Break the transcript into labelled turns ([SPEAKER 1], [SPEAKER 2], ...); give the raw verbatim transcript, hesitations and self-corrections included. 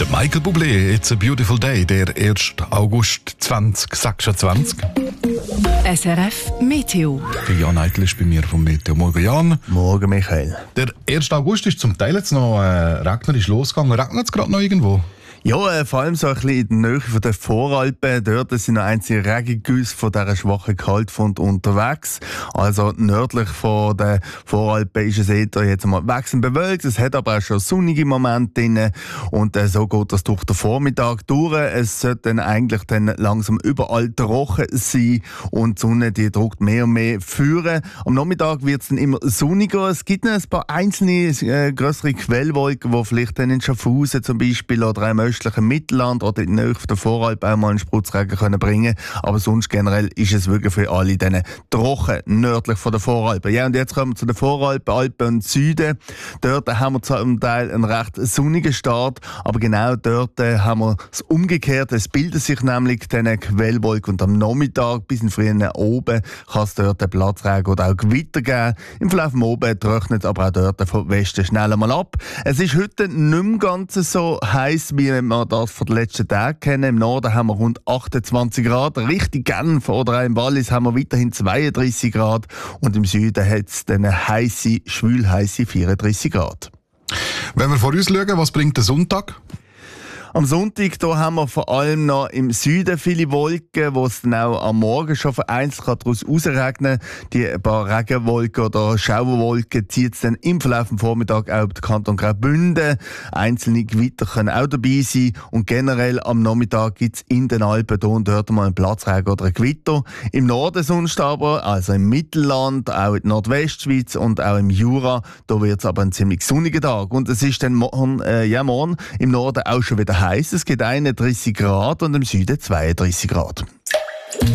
[SPEAKER 1] Michael Bublé, It's a Beautiful Day, der erste August zwanzig sechsundzwanzig.
[SPEAKER 2] S R F Meteo.
[SPEAKER 1] Der Jan Eitel ist bei mir vom Meteo. Morgen, Jan.
[SPEAKER 3] Morgen, Michael.
[SPEAKER 1] Der erste August ist zum Teil jetzt noch äh, regnerisch losgegangen. Regnet es gerade noch irgendwo?
[SPEAKER 3] Ja, äh, vor allem so ein bisschen in der Nähe von den Voralpen. Dort sind noch einzelne Regengüsse von dieser schwachen Kaltfront unterwegs. Also nördlich von den Voralpen ist es eher jetzt mal wechselnd bewölkt. Es hat aber auch schon sonnige Momente drin. Und äh, so geht das durch den Vormittag durch. Es sollte dann eigentlich dann langsam überall trocken sein. Und die Sonne, die drückt mehr und mehr führen. Am Nachmittag wird es dann immer sonniger. Es gibt noch ein paar einzelne äh, grössere Quellwolken, die vielleicht dann in Schaffhausen zum Beispiel oder im östlichen Mittelland oder in der Nähe der Voralpen auch mal einen Spritzregen können bringen. Aber sonst generell ist es wirklich für alle diese trocken nördlich von den Voralpen. Ja, und jetzt kommen wir zu den Voralpen, Alpen und Süden. Dort haben wir zum Teil einen recht sonnigen Start, aber genau dort haben wir das Umgekehrte. Es bilden sich nämlich diese Quellwolken und am Nachmittag bis in frühen oben kann es dort einen Platzregen oder auch Gewitter geben. Im Verlauf von oben trocknet aber auch dort vom Westen schnell einmal ab. Es ist heute nicht mehr ganz so heiß, wie wir das von den letzten Tagen kennen. Im Norden haben wir rund achtundzwanzig Grad. Richtig Genf oder auch im Wallis haben wir weiterhin zweiunddreißig Grad. Und im Süden hat es dann heisse, schwülheisse vierunddreißig Grad.
[SPEAKER 1] Wenn wir vor uns schauen, was bringt der Sonntag?
[SPEAKER 3] Am Sonntag da haben wir vor allem noch im Süden viele Wolken, wo es dann auch am Morgen schon vereinzelt daraus rausregnen kann. Die paar Regenwolken oder Schauerwolken zieht es dann im Verlauf des Vormittags auch über den Kanton Graubünden. Einzelne Gewitter können auch dabei sein. Und generell am Nachmittag gibt es in den Alpen hier und dort mal einen Platzregen oder ein Gewitter. Im Norden sonst aber, also im Mittelland, auch in der Nordwestschweiz und auch im Jura, da wird es aber ein ziemlich sonniger Tag. Und es ist dann morgen, äh, ja, morgen im Norden auch schon wieder heiß. Es geht einunddreißig Grad und im Süden zweiunddreißig Grad.